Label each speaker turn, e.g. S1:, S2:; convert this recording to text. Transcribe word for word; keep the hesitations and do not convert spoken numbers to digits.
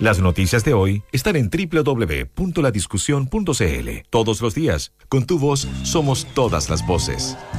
S1: Las noticias de hoy están en doble u doble u doble u punto la discusión punto c l. Todos los días, con tu voz, somos todas las voces.